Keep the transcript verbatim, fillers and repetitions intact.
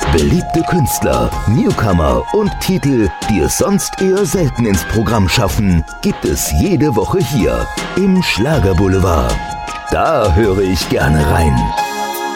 Beliebte Künstler, Newcomer und Titel, die es sonst eher selten ins Programm schaffen, gibt es jede Woche hier im Schlagerboulevard. Da höre ich gerne rein.